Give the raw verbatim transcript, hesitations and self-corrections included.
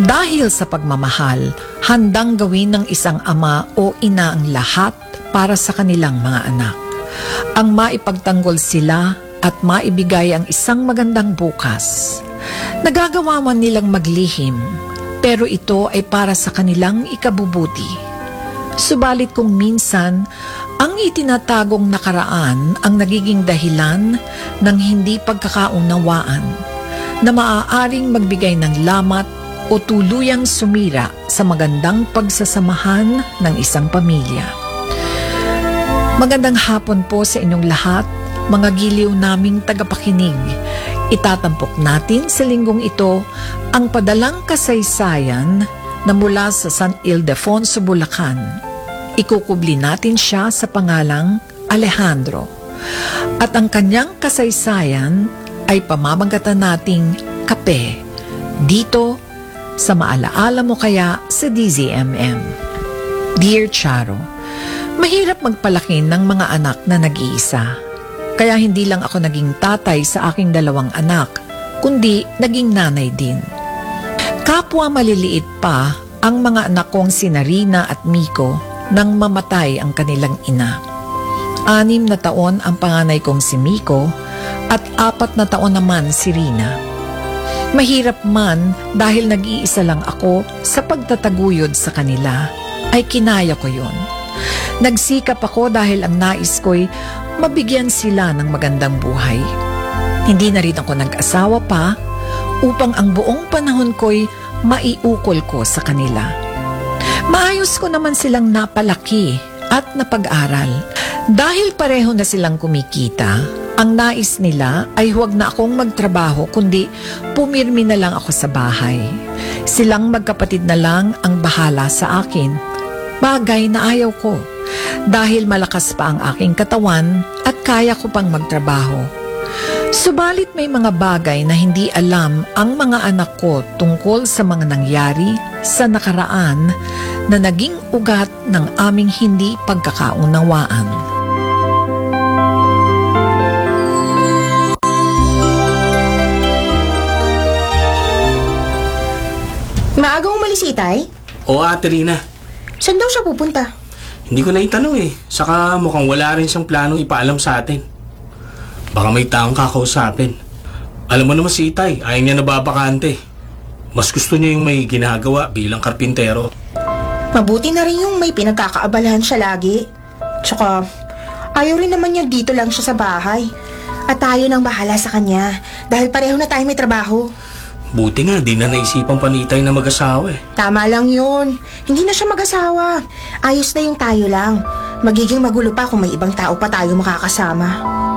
Dahil sa pagmamahal, handang gawin ng isang ama o ina ang lahat para sa kanilang mga anak. Ang maipagtanggol sila at maibigay ang isang magandang bukas. Nagagawa man nilang maglihim, pero ito ay para sa kanilang ikabubuti. Subalit kung minsan, ang itinatagong nakaraan ang nagiging dahilan ng hindi pagkakaunawaan na maaaring magbigay ng lamat o tuluyang sumira sa magandang pagsasamahan ng isang pamilya. Magandang hapon po sa inyong lahat, mga giliw naming tagapakinig. Itatampok natin sa linggong ito ang padalang kasaysayan na mula sa San Ildefonso, Bulacan. Ikukubli natin siya sa pangalang Alejandro. At ang kanyang kasaysayan ay pamamagatan nating Kape, dito sa Maalaala Mo Kaya sa D Z M M. Dear Charo, mahirap magpalaki ng mga anak na nag-iisa. Kaya hindi lang ako naging tatay sa aking dalawang anak, kundi naging nanay din. Kapwa maliliit pa ang mga anak kong sina Rina at Miko nang mamatay ang kanilang ina. Anim na taon ang panganay kong si Miko at apat na taon naman si Rina. Mahirap man dahil nag-iisa lang ako sa pagtataguyod sa kanila, ay kinaya ko yon. Nagsikap ako dahil ang nais ko'y mabigyan sila ng magandang buhay. Hindi na rin ako nag-asawa pa upang ang buong panahon ko'y maiukol ko sa kanila. Maayos ko naman silang napalaki at napag-aral. Dahil pareho na silang kumikita, ang nais nila ay huwag na akong magtrabaho kundi pumirmi na lang ako sa bahay. Silang magkapatid na lang ang bahala sa akin. Bagay na ayaw ko dahil malakas pa ang aking katawan at kaya ko pang magtrabaho. Subalit may mga bagay na hindi alam ang mga anak ko tungkol sa mga nangyari sa nakaraan na naging ugat ng aming hindi pagkakaunawaan. Maagang umalis si Itay? Oo, Ate Rina. Saan daw siya pupunta? Hindi ko na itanong eh. Saka mukhang wala rin siyang planong ipaalam sa atin. Baka may taong kakausapin. Alam mo naman si Itay, ayaw niya nababakante. Mas gusto niya yung may ginagawa bilang karpintero. Mabuti na rin yung may pinagkakaabalahan siya lagi. Tsaka, ayaw rin naman niya dito lang siya sa bahay. At tayo nang bahala sa kanya dahil pareho na tayo may trabaho. Buti nga, di na naisipang panitay na mag-asawa eh. Tama lang yun. Hindi na siya mag-asawa. Ayos na yung tayo lang. Magiging magulo pa kung may ibang tao pa tayo makakasama.